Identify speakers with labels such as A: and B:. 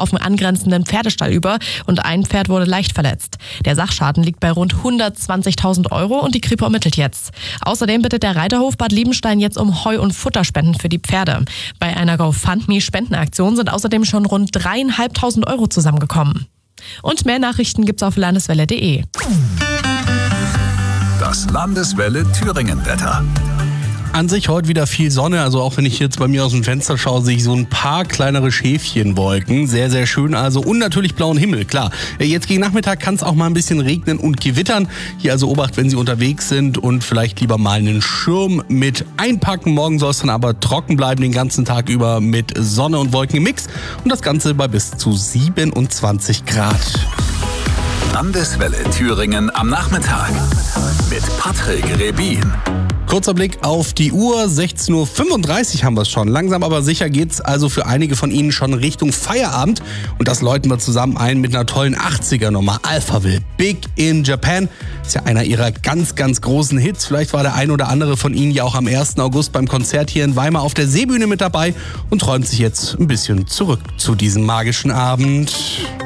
A: auf den angrenzenden Pferdestall über und ein Pferd wurde leicht verletzt. Der Sachschaden liegt bei rund 120.000 Euro und die Kripo ermittelt jetzt. Außerdem bittet der Reiterhof Bad Liebenstein jetzt um Heu- und Futterspenden für die Pferde. Bei einer GoFundMe-Spendenaktion sind außerdem schon rund 3.500 Euro zusammengekommen. Und mehr Nachrichten gibt's auf landeswelle.de.
B: Das Landeswelle Thüringen-Wetter.
C: An sich heute wieder viel Sonne, also auch wenn ich jetzt bei mir aus dem Fenster schaue, sehe ich so ein paar kleinere Schäfchenwolken. Sehr, sehr schön also und natürlich blauen Himmel, klar. Jetzt gegen Nachmittag kann es auch mal ein bisschen regnen und gewittern. Hier also Obacht, wenn Sie unterwegs sind und vielleicht lieber mal einen Schirm mit einpacken. Morgen soll es dann aber trocken bleiben, den ganzen Tag über mit Sonne und Wolken im Mix und das Ganze bei bis zu 27 Grad.
B: Landeswelle Thüringen am Nachmittag mit Patrick Rebin.
C: Kurzer Blick auf die Uhr, 16.35 Uhr haben wir es schon. Langsam aber sicher geht's also für einige von Ihnen schon Richtung Feierabend. Und das läuten wir zusammen ein mit einer tollen 80er-Nummer. Alphaville, Big in Japan. Ist ja einer ihrer ganz, ganz großen Hits. Vielleicht war der ein oder andere von Ihnen ja auch am 1. August beim Konzert hier in Weimar auf der Seebühne mit dabei und träumt sich jetzt ein bisschen zurück zu diesem magischen Abend.